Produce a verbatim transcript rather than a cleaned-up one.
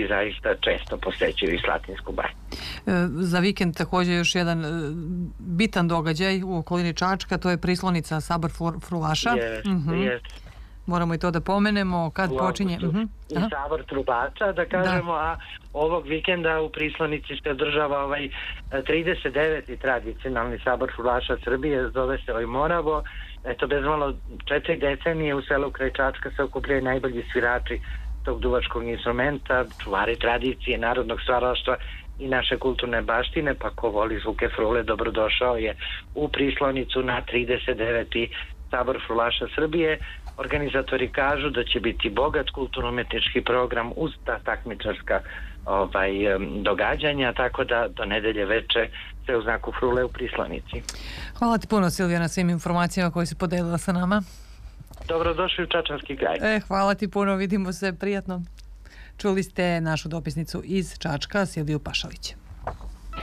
zaista često posećuju i Slatinsku banju. Za vikend također još jedan bitan događaj u okolini Čačka, to je prislonica Sabor Frulaša. Jeste, uh-huh. jeste. Moramo i to da pomenemo kad u počinje. Uh-huh. I Sabor trubača, da kažemo, da. A ovog vikenda u Prislonici se održava ovaj trideset deveti tradicionalni Sabor Frulaša Srbije, zove se Ojmoravo. Eto, bez malo četiri decenije u selu kraj Čačka se okupljaju najbolji svirači tog duvačkog instrumenta, čuvari tradicije, narodnog stvaralaštva i naše kulturne baštine, pa ko voli zvuke frule, dobrodošao je u Prislonicu na trideset deveti Sabor Frulaša Srbije. Organizatori kažu da će biti bogat kulturno-umetnički program uz ta takmičarska ovaj, događanja, tako da do nedelje veče sve u znaku frule u Prislonici. Hvala ti puno, Silvija, na svim informacijama koje si podelila sa nama. Dobrodošli u Čačanski kraj. E, hvala ti puno, vidimo se, prijatno. Čuli ste našu dopisnicu iz Čačka, Silviju Pašalić.